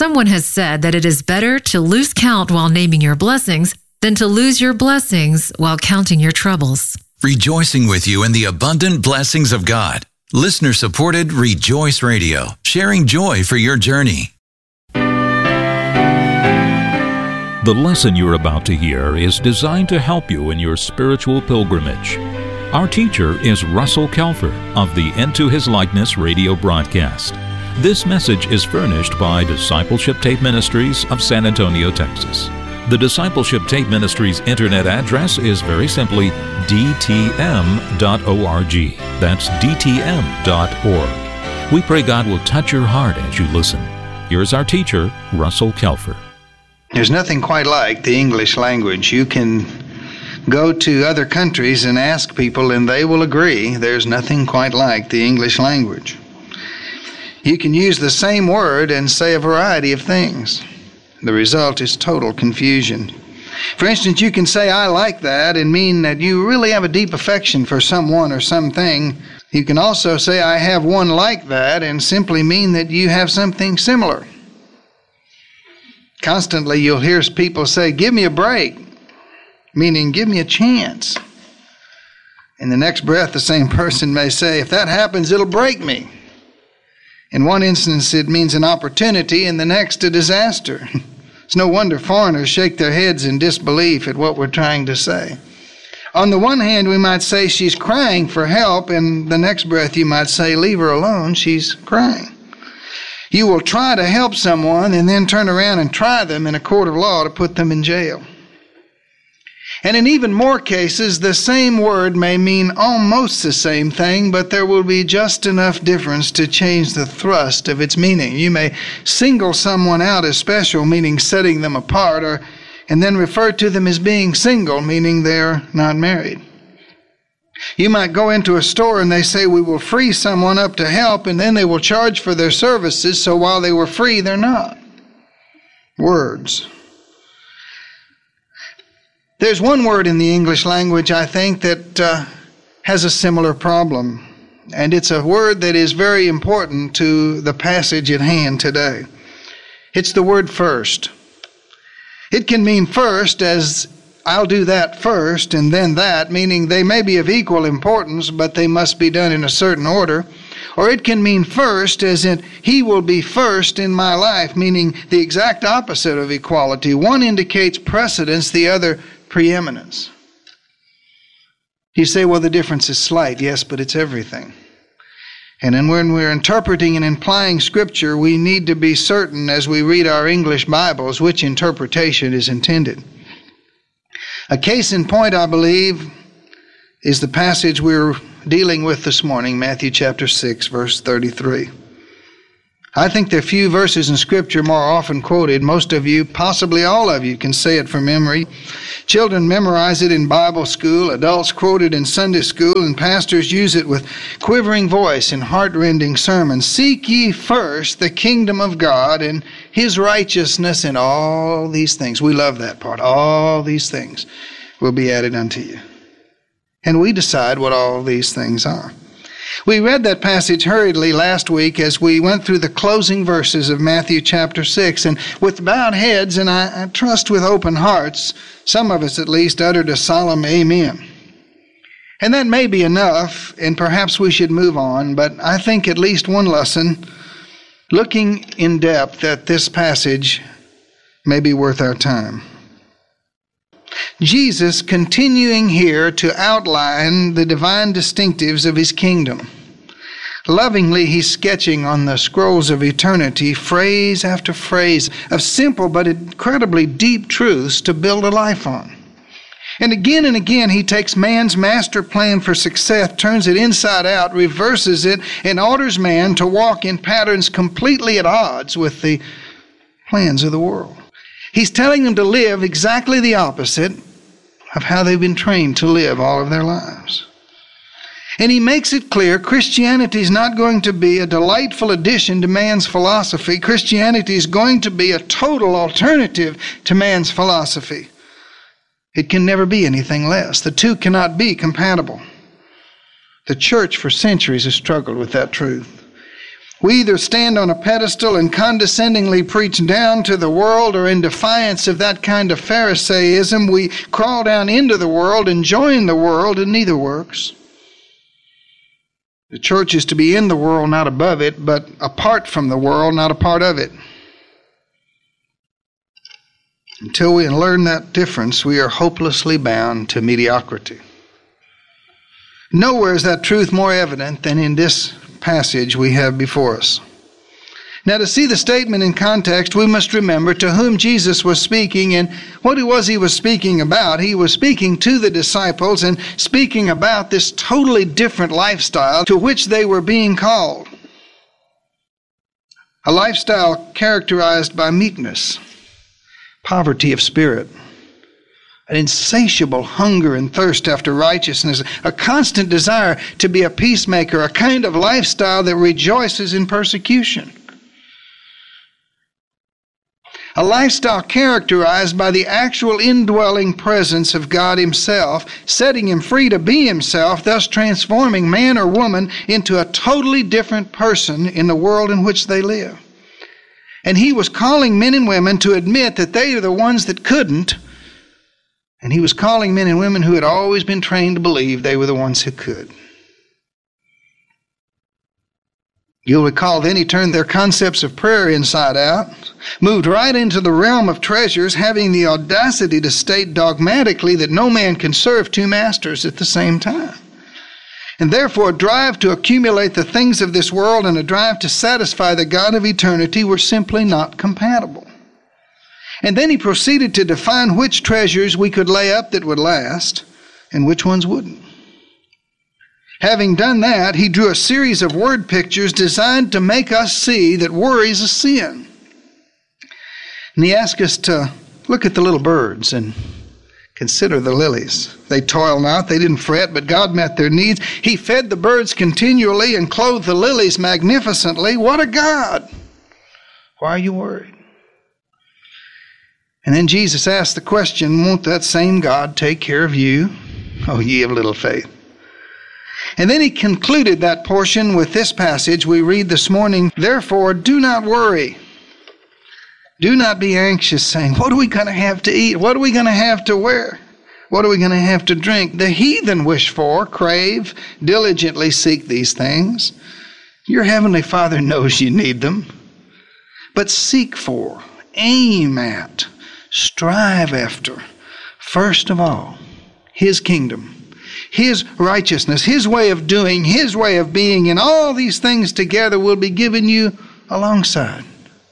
Someone has said that it is better to lose count while naming your blessings than to lose your blessings while counting your troubles. Rejoicing with you in the abundant blessings of God. Listener-supported Rejoice Radio, sharing joy for your journey. The lesson you're about to hear is designed to help you in your spiritual pilgrimage. Our teacher is Russell Kelfer of the Into His Likeness radio broadcast. This message is furnished by Discipleship Tape Ministries of San Antonio, Texas. The Discipleship Tape Ministries internet address is very simply dtm.org. That's dtm.org. We pray God will touch your heart as you listen. Here's our teacher, Russell Kelfer. There's nothing quite like the English language. You can go to other countries and ask people, and they will agree there's nothing quite like the English language. You can use the same word and say a variety of things. The result is total confusion. For instance, you can say, I like that, and mean that you really have a deep affection for someone or something. You can also say, I have one like that, and simply mean that you have something similar. Constantly, you'll hear people say, give me a break, meaning give me a chance. In the next breath, the same person may say, if that happens, it'll break me. In one instance, it means an opportunity, in the next, a disaster. It's no wonder foreigners shake their heads in disbelief at what we're trying to say. On the one hand, we might say she's crying for help, and the next breath you might say, leave her alone, she's crying. You will try to help someone and then turn around and try them in a court of law to put them in jail. And in even more cases, the same word may mean almost the same thing, but there will be just enough difference to change the thrust of its meaning. You may single someone out as special, meaning setting them apart, and then refer to them as being single, meaning they're not married. You might go into a store and they say, we will free someone up to help, and then they will charge for their services, so while they were free, they're not. Words. There's one word in the English language, I think, that has a similar problem, and it's a word that is very important to the passage at hand today. It's the word first. It can mean first as I'll do that first and then that, meaning they may be of equal importance, but they must be done in a certain order. Or it can mean first as in he will be first in my life, meaning the exact opposite of equality. One indicates precedence, the other preeminence. You say, well, the difference is slight. Yes, but it's everything. And then when we're interpreting and implying Scripture, we need to be certain as we read our English Bibles which interpretation is intended. A case in point, I believe, is the passage we're dealing with this morning, Matthew chapter 6, verse 33. I think there are few verses in Scripture more often quoted. Most of you, possibly all of you, can say it from memory. Children memorize it in Bible school, adults quote it in Sunday school, and pastors use it with quivering voice in heart-rending sermons. Seek ye first the kingdom of God and His righteousness, and all these things. We love that part. All these things will be added unto you. And we decide what all these things are. We read that passage hurriedly last week as we went through the closing verses of Matthew chapter 6. And with bowed heads, and I trust with open hearts, some of us at least uttered a solemn amen. And that may be enough, and perhaps we should move on. But I think at least one lesson, looking in depth at this passage, may be worth our time. Jesus continuing here to outline the divine distinctives of His kingdom. Lovingly, He's sketching on the scrolls of eternity phrase after phrase of simple but incredibly deep truths to build a life on. And again, He takes man's master plan for success, turns it inside out, reverses it, and orders man to walk in patterns completely at odds with the plans of the world. He's telling them to live exactly the opposite of how they've been trained to live all of their lives. And He makes it clear Christianity is not going to be a delightful addition to man's philosophy. Christianity is going to be a total alternative to man's philosophy. It can never be anything less. The two cannot be compatible. The church for centuries has struggled with that truth. We either stand on a pedestal and condescendingly preach down to the world, or in defiance of that kind of Pharisaism, we crawl down into the world and join the world, and neither works. The church is to be in the world, not above it, but apart from the world, not a part of it. Until we learn that difference, we are hopelessly bound to mediocrity. Nowhere is that truth more evident than in this passage we have before us. Now, to see the statement in context, we must remember to whom Jesus was speaking and what it was he was speaking about. He was speaking to the disciples and speaking about this totally different lifestyle to which they were being called. A lifestyle characterized by meekness, poverty of spirit, an insatiable hunger and thirst after righteousness, a constant desire to be a peacemaker, a kind of lifestyle that rejoices in persecution. A lifestyle characterized by the actual indwelling presence of God Himself, setting him free to be himself, thus transforming man or woman into a totally different person in the world in which they live. And He was calling men and women to admit that they are the ones that couldn't, and He was calling men and women who had always been trained to believe they were the ones who could. You'll recall then He turned their concepts of prayer inside out, moved right into the realm of treasures, having the audacity to state dogmatically that no man can serve two masters at the same time. And therefore a drive to accumulate the things of this world and a drive to satisfy the God of eternity were simply not compatible. And then He proceeded to define which treasures we could lay up that would last and which ones wouldn't. Having done that, He drew a series of word pictures designed to make us see that worry is a sin. And He asked us to look at the little birds and consider the lilies. They toil not, they didn't fret, but God met their needs. He fed the birds continually and clothed the lilies magnificently. What a God! Why are you worried? And then Jesus asked the question, won't that same God take care of you? Oh, ye of little faith. And then He concluded that portion with this passage we read this morning, therefore do not worry. Do not be anxious, saying, what are we going to have to eat? What are we going to have to wear? What are we going to have to drink? The heathen wish for, crave, diligently seek these things. Your heavenly Father knows you need them. But seek for, aim at, strive after, first of all, His kingdom, His righteousness, His way of doing, His way of being, and all these things together will be given you alongside.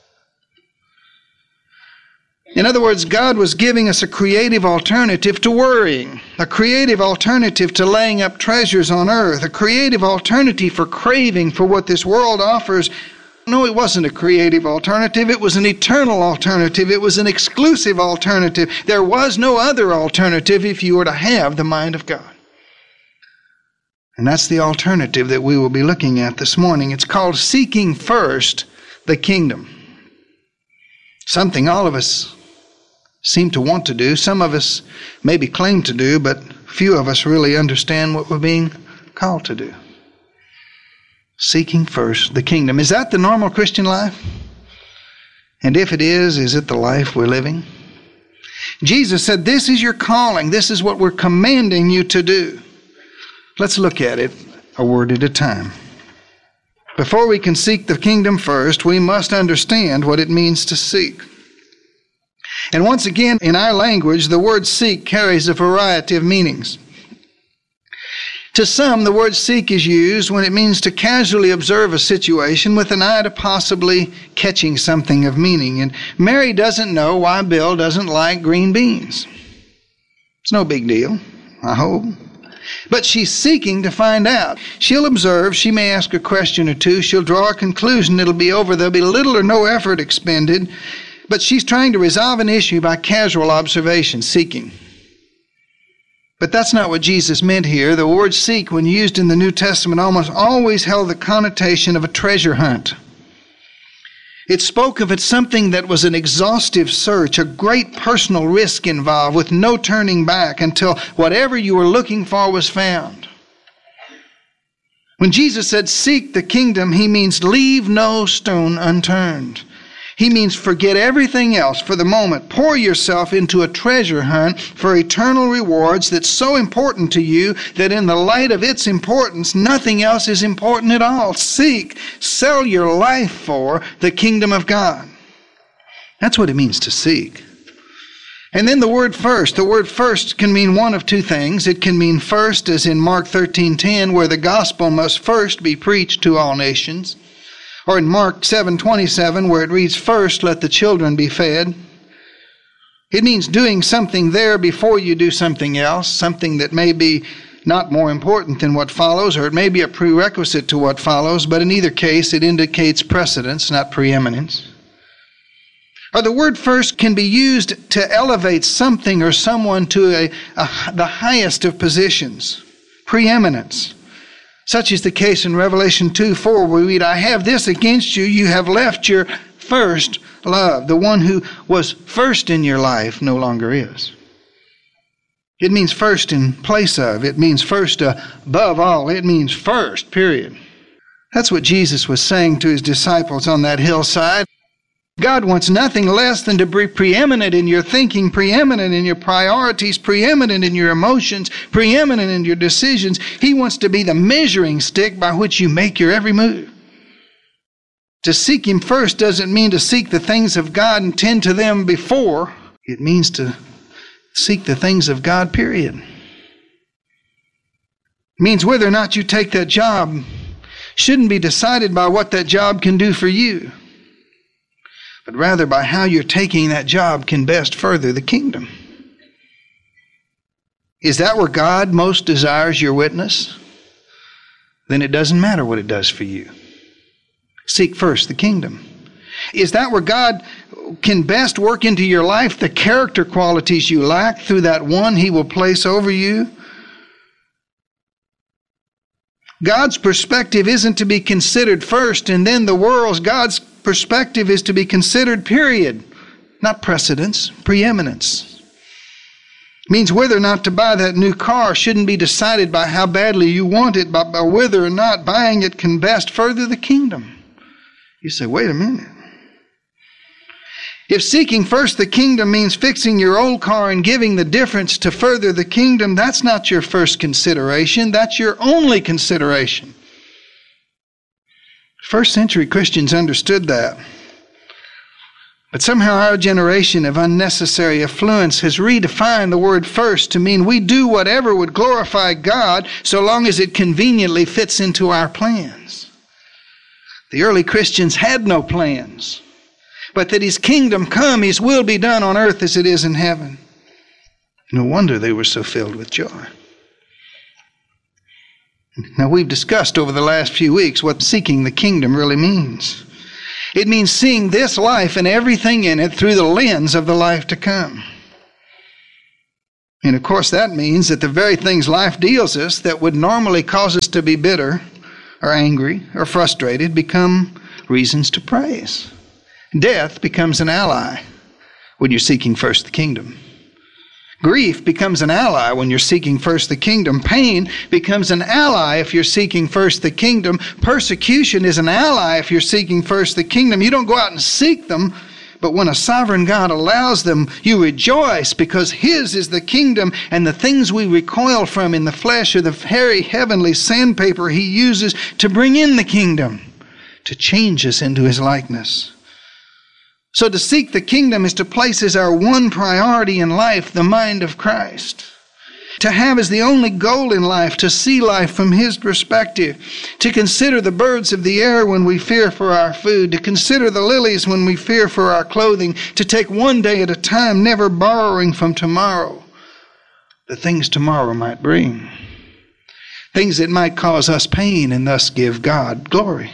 In other words, God was giving us a creative alternative to worrying, a creative alternative to laying up treasures on earth, a creative alternative for craving for what this world offers. No, it wasn't a creative alternative. It was an eternal alternative. It was an exclusive alternative. There was no other alternative if you were to have the mind of God. And that's the alternative that we will be looking at this morning. It's called seeking first the kingdom. Something all of us seem to want to do. Some of us maybe claim to do, but few of us really understand what we're being called to do. Seeking first the kingdom. Is that the normal Christian life? And if it is it the life we're living? Jesus said, this is your calling. This is what we're commanding you to do. Let's look at it a word at a time. Before we can seek the kingdom first, we must understand what it means to seek. And once again, in our language, the word seek carries a variety of meanings. To some, the word seek is used when it means to casually observe a situation with an eye to possibly catching something of meaning. And Mary doesn't know why Bill doesn't like green beans. It's no big deal, I hope. But she's seeking to find out. She'll observe, she may ask a question or two, she'll draw a conclusion, it'll be over, there'll be little or no effort expended, but she's trying to resolve an issue by casual observation, seeking. But that's not what Jesus meant here. The word seek, when used in the New Testament, almost always held the connotation of a treasure hunt. It spoke of it something that was an exhaustive search, a great personal risk involved with no turning back until whatever you were looking for was found. When Jesus said, seek the kingdom, he means leave no stone unturned. He means forget everything else for the moment. Pour yourself into a treasure hunt for eternal rewards that's so important to you that in the light of its importance, nothing else is important at all. Seek, sell your life for the kingdom of God. That's what it means to seek. And then the word first. The word first can mean one of two things. It can mean first, as in Mark 13:10, where the gospel must first be preached to all nations. Or in Mark 7:27, where it reads, first let the children be fed. It means doing something there before you do something else, something that may be not more important than what follows, or it may be a prerequisite to what follows, but in either case it indicates precedence, not preeminence. Or the word first can be used to elevate something or someone to the highest of positions, preeminence. Such is the case in Revelation 2:4, where we read, I have this against you, you have left your first love. The one who was first in your life no longer is. It means first in place of. It means first above all. It means first, period. That's what Jesus was saying to his disciples on that hillside. God wants nothing less than to be preeminent in your thinking, preeminent in your priorities, preeminent in your emotions, preeminent in your decisions. He wants to be the measuring stick by which you make your every move. To seek Him first doesn't mean to seek the things of God and tend to them before. It means to seek the things of God, period. It means whether or not you take that job shouldn't be decided by what that job can do for you, but rather by how you're taking that job can best further the kingdom. Is that where God most desires your witness? Then it doesn't matter what it does for you. Seek first the kingdom. Is that where God can best work into your life the character qualities you lack through that one He will place over you? God's perspective isn't to be considered first and then the world's. God's perspective is to be considered, period. Not precedence, preeminence. It means whether or not to buy that new car shouldn't be decided by how badly you want it, but by whether or not buying it can best further the kingdom. You say, wait a minute. If seeking first the kingdom means fixing your old car and giving the difference to further the kingdom, that's not your first consideration. That's your only consideration. First century Christians understood that. But somehow our generation of unnecessary affluence has redefined the word first to mean we do whatever would glorify God so long as it conveniently fits into our plans. The early Christians had no plans, but that His kingdom come, His will be done on earth as it is in heaven. No wonder they were so filled with joy. Now, we've discussed over the last few weeks what seeking the kingdom really means. It means seeing this life and everything in it through the lens of the life to come. And of course, that means that the very things life deals us that would normally cause us to be bitter or angry or frustrated become reasons to praise. Death becomes an ally when you're seeking first the kingdom. Grief becomes an ally when you're seeking first the kingdom. Pain becomes an ally if you're seeking first the kingdom. Persecution is an ally if you're seeking first the kingdom. You don't go out and seek them, but when a sovereign God allows them, you rejoice because His is the kingdom, and the things we recoil from in the flesh are the very heavenly sandpaper He uses to bring in the kingdom, to change us into His likeness. So to seek the kingdom is to place as our one priority in life the mind of Christ. To have as the only goal in life to see life from His perspective. To consider the birds of the air when we fear for our food. To consider the lilies when we fear for our clothing. To take one day at a time, never borrowing from tomorrow the things tomorrow might bring. Things that might cause us pain and thus give God glory.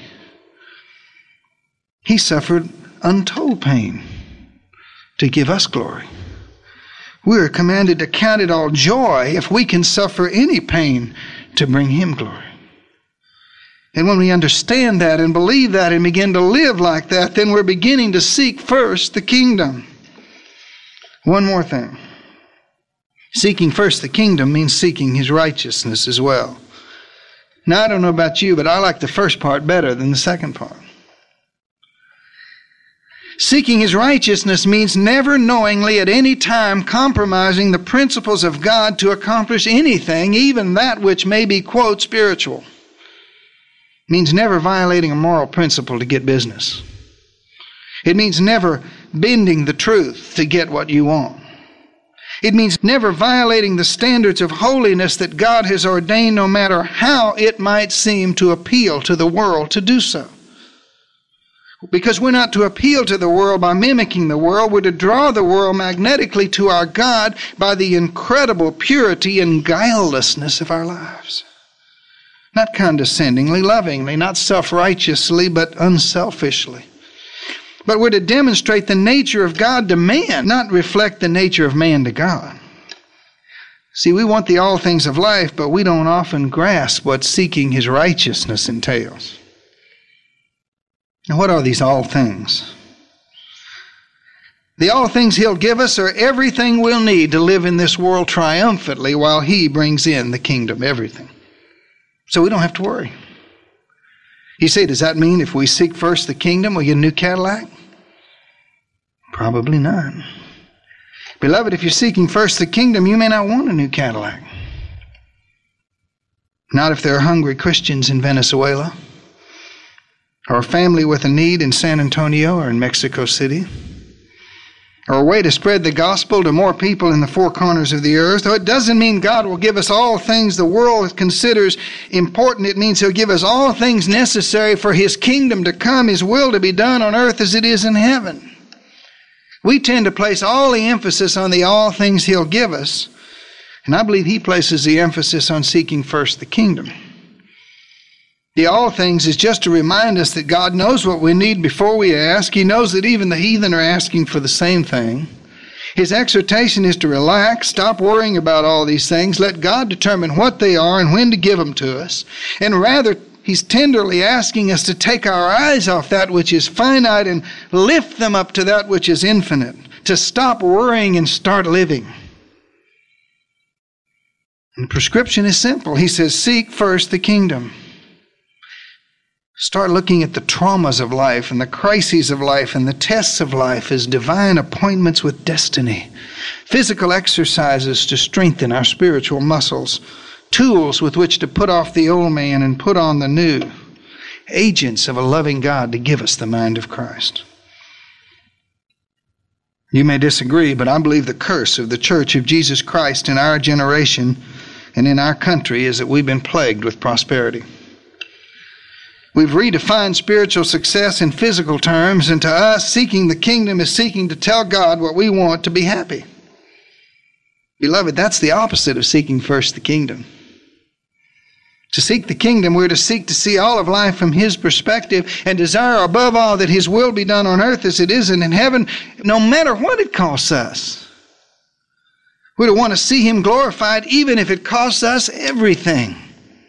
He suffered untold pain to give us glory. We are commanded to count it all joy if we can suffer any pain to bring Him glory. And when we understand that and believe that and begin to live like that, then we're beginning to seek first the kingdom. One more thing. Seeking first the kingdom means seeking His righteousness as well. Now, I don't know about you, but I like the first part better than the second part. Seeking His righteousness means never knowingly at any time compromising the principles of God to accomplish anything, even that which may be, quote, spiritual. It means never violating a moral principle to get business. It means never bending the truth to get what you want. It means never violating the standards of holiness that God has ordained, no matter how it might seem to appeal to the world to do so. Because we're not to appeal to the world by mimicking the world. We're to draw the world magnetically to our God by the incredible purity and guilelessness of our lives. Not condescendingly, lovingly, not self-righteously, but unselfishly. But we're to demonstrate the nature of God to man, not reflect the nature of man to God. See, we want the all things of life, but we don't often grasp what seeking His righteousness entails. Now, what are these all things? The all things He'll give us are everything we'll need to live in this world triumphantly while He brings in the kingdom, everything. So we don't have to worry. You say, does that mean if we seek first the kingdom, we get a new Cadillac? Probably not. Beloved, if you're seeking first the kingdom, you may not want a new Cadillac. Not if there are hungry Christians in Venezuela, or a family with a need in San Antonio or in Mexico City, or a way to spread the gospel to more people in the four corners of the earth. Though it doesn't mean God will give us all things the world considers important. It means He'll give us all things necessary for His kingdom to come, His will to be done on earth as it is in heaven. We tend to place all the emphasis on the all things He'll give us, and I believe He places the emphasis on seeking first the kingdom. The all things is just to remind us that God knows what we need before we ask. He knows that even the heathen are asking for the same thing. His exhortation is to relax, stop worrying about all these things, let God determine what they are and when to give them to us. And rather, He's tenderly asking us to take our eyes off that which is finite and lift them up to that which is infinite, to stop worrying and start living. And the prescription is simple. He says, seek first the kingdom. Start looking at the traumas of life and the crises of life and the tests of life as divine appointments with destiny. Physical exercises to strengthen our spiritual muscles. Tools with which to put off the old man and put on the new. Agents of a loving God to give us the mind of Christ. You may disagree, but I believe the curse of the Church of Jesus Christ in our generation and in our country is that we've been plagued with prosperity. We've redefined spiritual success in physical terms, and to us, seeking the kingdom is seeking to tell God what we want to be happy. Beloved, that's the opposite of seeking first the kingdom. To seek the kingdom, we're to seek to see all of life from His perspective and desire above all that His will be done on earth as it is in heaven, no matter what it costs us. We're to want to see Him glorified even if it costs us everything.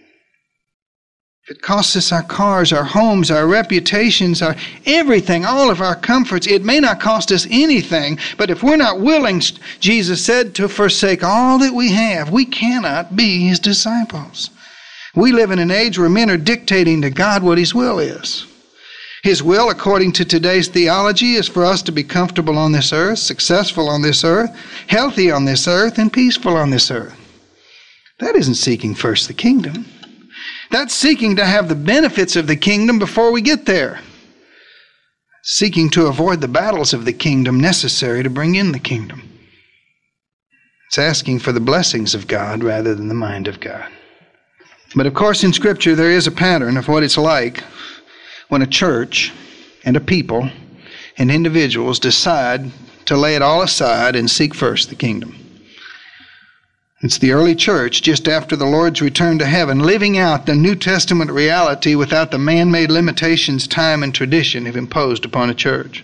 If it costs us our cars, our homes, our reputations, our everything, all of our comforts, it may not cost us anything, but if we're not willing, Jesus said, to forsake all that we have, we cannot be His disciples. We live in an age where men are dictating to God what His will is. His will, according to today's theology, is for us to be comfortable on this earth, successful on this earth, healthy on this earth, and peaceful on this earth. That isn't seeking first the kingdom. That's seeking to have the benefits of the kingdom before we get there. Seeking to avoid the battles of the kingdom necessary to bring in the kingdom. It's asking for the blessings of God rather than the mind of God. But of course in Scripture there is a pattern of what it's like when a church and a people and individuals decide to lay it all aside and seek first the kingdom. It's the early church, just after the Lord's return to heaven, living out the New Testament reality without the man-made limitations time and tradition have imposed upon a church.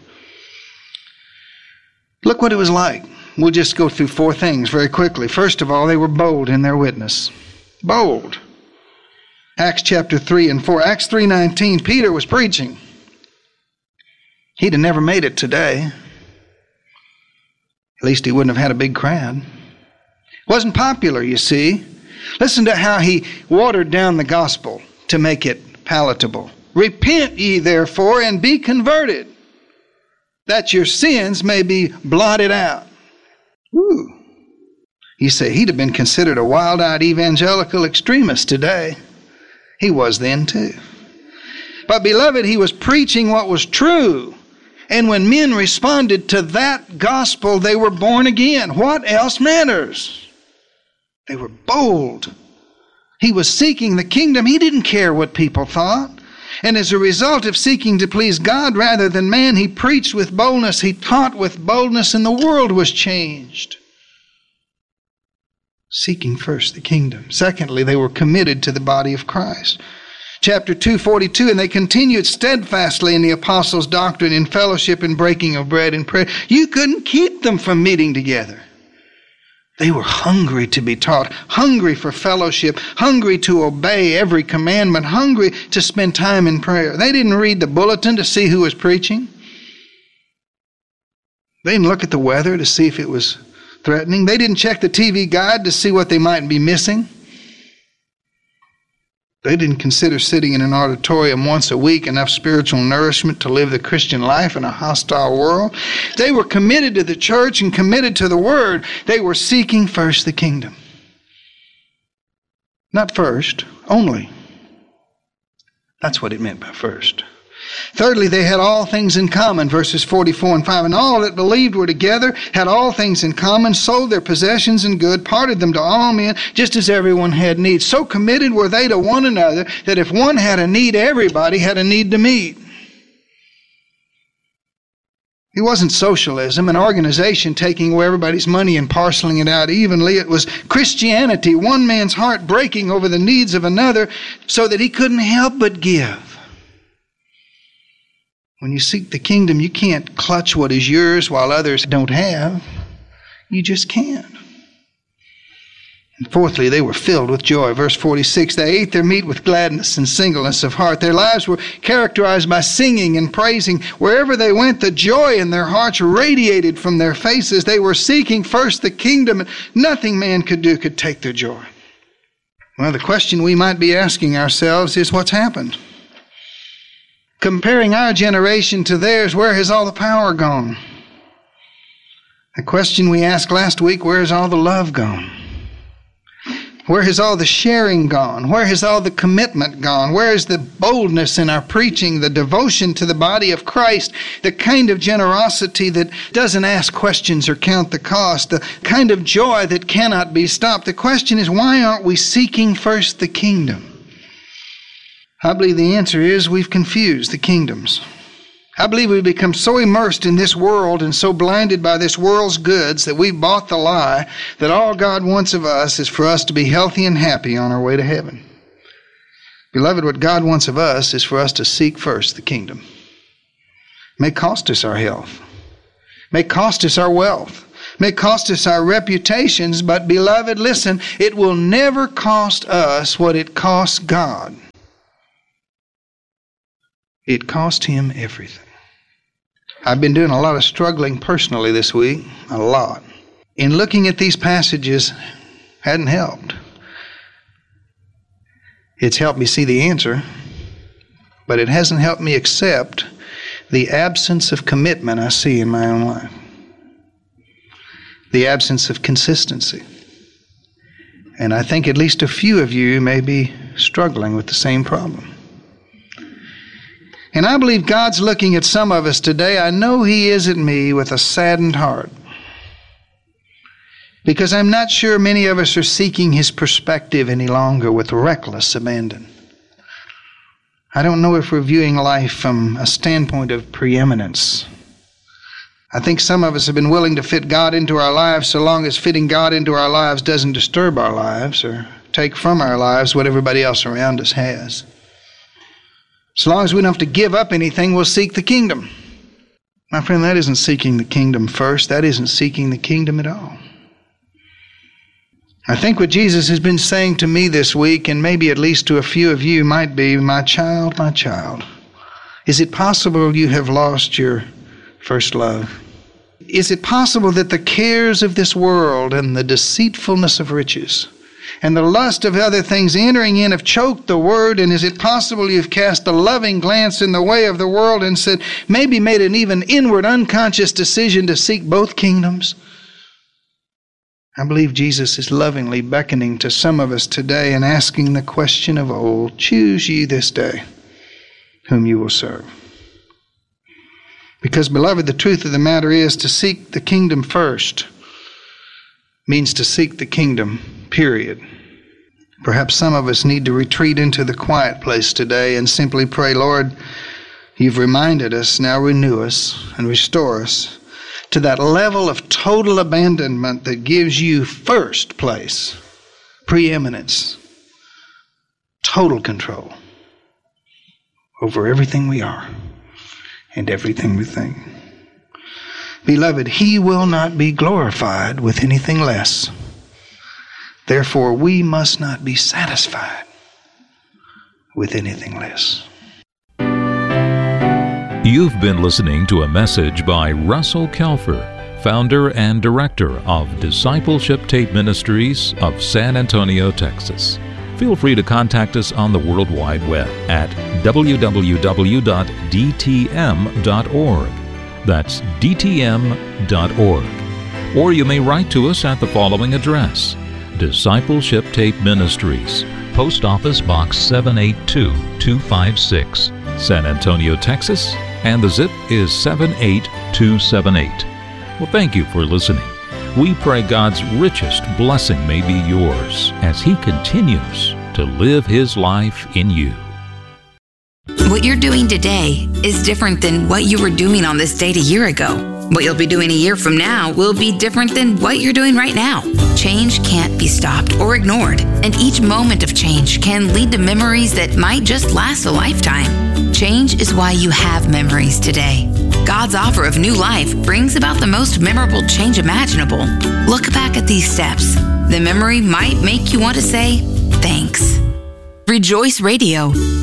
Look what it was like. We'll just go through four things very quickly. First of all, they were bold in their witness. Bold. Acts chapter 3 and 4. Acts 3:19, Peter was preaching. He'd have never made it today. At least he wouldn't have had a big crowd. Wasn't popular, you see. Listen to how he watered down the gospel. to make it palatable. Repent ye therefore and be converted, that your sins may be blotted out. Ooh. You say he'd have been considered a wild-eyed evangelical extremist today. He was then too. But beloved, he was preaching what was true. And when men responded to that gospel, they were born again. What else matters? They were bold. He was seeking the kingdom. He didn't care what people thought. And as a result of seeking to please God rather than man, he preached with boldness. He taught with boldness, and the world was changed. Seeking first the kingdom. Secondly, they were committed to the body of Christ. Chapter 2:42, and they continued steadfastly in the apostles' doctrine, in fellowship, in breaking of bread, and prayer. You couldn't keep them from meeting together. They were hungry to be taught, hungry for fellowship, hungry to obey every commandment, hungry to spend time in prayer. They didn't read the bulletin to see who was preaching. They didn't look at the weather to see if it was threatening. They didn't check the TV guide to see what they might be missing. They didn't consider sitting in an auditorium once a week enough spiritual nourishment to live the Christian life in a hostile world. They were committed to the church and committed to the Word. They were seeking first the kingdom. Not first, only. That's what it meant by first. Thirdly, they had all things in common, verses 44 and 5. And all that believed were together, had all things in common, sold their possessions and good, parted them to all men, just as everyone had need. So committed were they to one another that if one had a need, everybody had a need to meet. It wasn't socialism, an organization taking away everybody's money and parceling it out evenly. It was Christianity, one man's heart breaking over the needs of another so that he couldn't help but give. When you seek the kingdom, you can't clutch what is yours while others don't have. You just can't. And fourthly, they were filled with joy. Verse 46, they ate their meat with gladness and singleness of heart. Their lives were characterized by singing and praising. Wherever they went, the joy in their hearts radiated from their faces. They were seeking first the kingdom, and nothing man could do could take their joy. Well, the question we might be asking ourselves is, what's happened? Comparing our generation to theirs, where has all the power gone? The question we asked last week, where has all the love gone? Where has all the sharing gone? Where has all the commitment gone? Where is the boldness in our preaching, the devotion to the body of Christ, the kind of generosity that doesn't ask questions or count the cost, the kind of joy that cannot be stopped? The question is, why aren't we seeking first the kingdom? I believe the answer is we've confused the kingdoms. I believe we've become so immersed in this world and so blinded by this world's goods that we've bought the lie that all God wants of us is for us to be healthy and happy on our way to heaven. Beloved, what God wants of us is for us to seek first the kingdom. It may cost us our health. It may cost us our wealth. It may cost us our reputations, but beloved, listen, it will never cost us what it costs God. It cost him everything. I've been doing a lot of struggling personally this week, a lot. In looking at these passages, hadn't helped. It's helped me see the answer, but it hasn't helped me accept the absence of commitment I see in my own life. The absence of consistency. And I think at least a few of you may be struggling with the same problem. And I believe God's looking at some of us today. I know He is at me with a saddened heart. Because I'm not sure many of us are seeking His perspective any longer with reckless abandon. I don't know if we're viewing life from a standpoint of preeminence. I think some of us have been willing to fit God into our lives so long as fitting God into our lives doesn't disturb our lives or take from our lives what everybody else around us has. As long as we don't have to give up anything, we'll seek the kingdom. My friend, that isn't seeking the kingdom first. That isn't seeking the kingdom at all. I think what Jesus has been saying to me this week, and maybe at least to a few of you, might be, my child, is it possible you have lost your first love? Is it possible that the cares of this world and the deceitfulness of riches and the lust of other things entering in have choked the word? And is it possible you've cast a loving glance in the way of the world and said, maybe made an even inward unconscious decision to seek both kingdoms? I believe Jesus is lovingly beckoning to some of us today and asking the question of old, choose ye this day whom you will serve. Because, beloved, the truth of the matter is to seek the kingdom first means to seek the kingdom, period. Perhaps some of us need to retreat into the quiet place today and simply pray, Lord, you've reminded us, now renew us and restore us to that level of total abandonment that gives you first place, preeminence, total control over everything we are and everything we think. Beloved, he will not be glorified with anything less. Therefore, we must not be satisfied with anything less. You've been listening to a message by Russell Kelfer, founder and director of Discipleship Tape Ministries of San Antonio, Texas. Feel free to contact us on the World Wide Web at www.dtm.org. That's dtm.org. Or you may write to us at the following address: Discipleship Tape Ministries, Post Office Box 782256, San Antonio, Texas, and the zip is 78278. Well, thank you for listening. We pray God's richest blessing may be yours as He continues to live His life in you. What you're doing today is different than what you were doing on this date a year ago. What you'll be doing a year from now will be different than what you're doing right now. Change can't be stopped or ignored, and each moment of change can lead to memories that might just last a lifetime. Change is why you have memories today. God's offer of new life brings about the most memorable change imaginable. Look back at these steps. The memory might make you want to say, thanks. Rejoice Radio,